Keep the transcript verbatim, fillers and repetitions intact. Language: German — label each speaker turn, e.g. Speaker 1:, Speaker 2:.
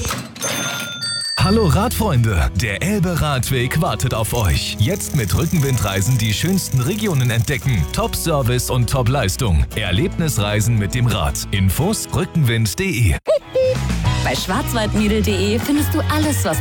Speaker 1: Hallo Radfreunde, der Elbe-Radweg wartet auf euch. Jetzt mit Rückenwindreisen die schönsten Regionen entdecken. Top-Service und Top-Leistung. Erlebnisreisen mit dem Rad. Infos rückenwind punkt de.
Speaker 2: Bei schwarzwaldmädel punkt de findest du alles, was